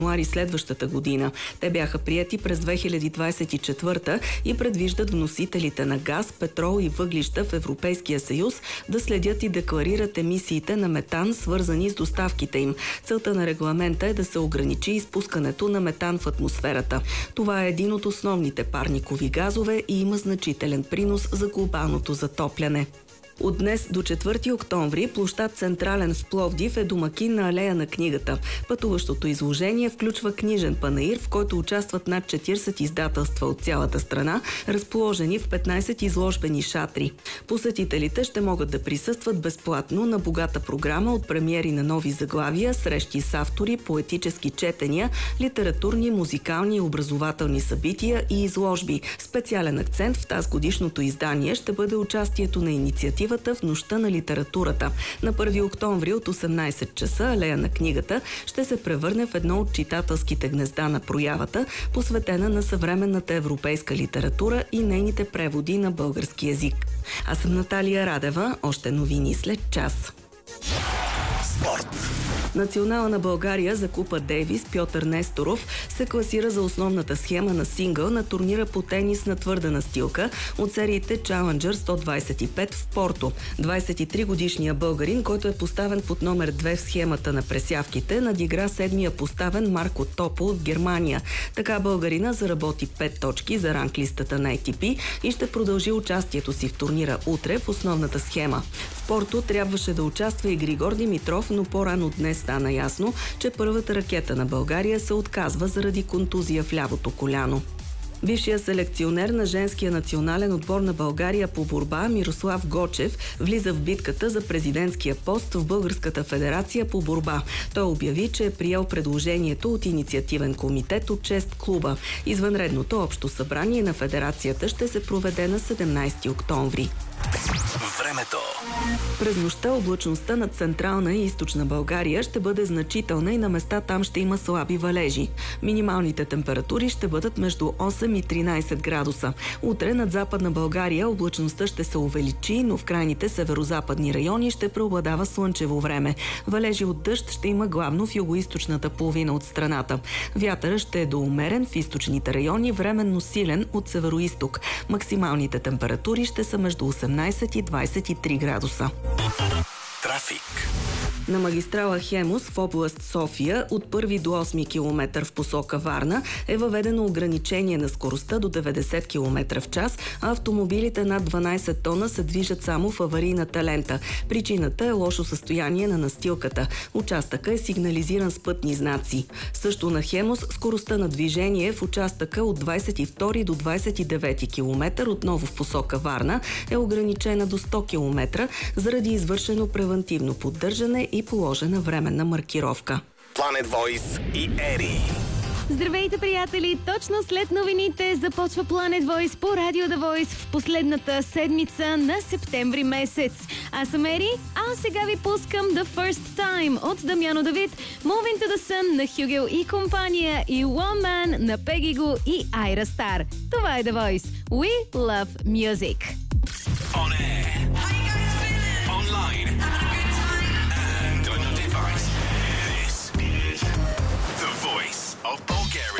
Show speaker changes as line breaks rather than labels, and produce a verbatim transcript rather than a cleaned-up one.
януари следващата година. Те бяха приети през две хиляди двадесет и четвърта и предвиждат вносителите на газ, петрол и въглища в Европейския съюз да следят и декларират емисиите на метан, свързани с доставките им. Целта на регламента е да се ограничи изпускането на метан в атмосферата. Това е един от основните парникови газове и има значителен принос за глобалното затопляне. От днес до четвърти октомври площад Централен в Пловдив е домакин на Алея на книгата. Пътуващото изложение включва книжен панаир, в който участват над четиридесет издателства от цялата страна, разположени в петнадесет изложбени шатри. Посетителите ще могат да присъстват безплатно на богата програма от премиери на нови заглавия, срещи с автори, поетически четения, литературни, музикални и образователни събития и изложби. Специален акцент в тазгодишното издание ще бъде участието на инициатива в Нощта на литературата. На първи октомври от осемнадесет часа Алея на книгата ще се превърне в едно от читателските гнезда на проявата, посветена на съвременната европейска литература и нейните преводи на български език. Аз съм Наталия Радева. Още новини след час. Спорт. Национална България за Купа Дейвис Пьотър Несторов се класира за основната схема на сингъл на турнира по тенис на твърда настилка от сериите Challenger сто двадесет и пет в Порто. двадесет и три годишният българин, който е поставен под номер две в схемата на пресявките, надигра седмия поставен Марко Топо от Германия. Така българина заработи пет точки за ранглистата на Ей Ти Пи и ще продължи участието си в турнира утре в основната схема. В Порто трябваше да участва и Григор Димитров, но по-рано днес стана ясно, че първата ракета на България се отказва заради контузия в лявото коляно. Бившият селекционер на женския национален отбор на България по борба Мирослав Гочев влиза в битката за президентския пост в Българската федерация по борба. Той обяви, че е приел предложението от инициативен комитет от шест клуба. Извънредното общо събрание на федерацията ще се проведе на седемнадесети октомври. Времето. През нощта облачността над централна и източна България ще бъде значителна и на места там ще има слаби валежи. Минималните температури ще бъдат между осем и тринадесет градуса. Утре над западна България облачността ще се увеличи, но в крайните северозападни райони ще преобладава слънчево време. Валежи от дъжд ще има главно в югоизточната половина от страната. Вятъра ще е доумерен в източните райони, временно силен от североизток. Максималните температури ще са между осемнадесет и двадесет и три градуса. Трафик. На магистрала Хемус в област София от първи до осми километър в посока Варна е въведено ограничение на скоростта до деветдесет километра в час, а автомобилите над дванадесет тона се движат само в аварийната лента. Причината е лошо състояние на настилката. Участъка е сигнализиран с пътни знаци. Също на Хемус скоростта на движение в участъка от двадесет и втори до двадесет и девети километър, отново в посока Варна, е ограничена до сто километра заради извършено превантивно поддържане и положена временна маркировка.
Planet Voice и Ери.
Здравейте, приятели! Точно след новините започва Planet Voice по Радио The Voice в последната седмица на септември месец. Аз съм Ери, а сега ви пускам The First Time от Дамяно Давид, Moving to the Sun на Хюгел и компания и One Man на Пеги Го и Айра Стар. Това е The Voice. We love music.
On air.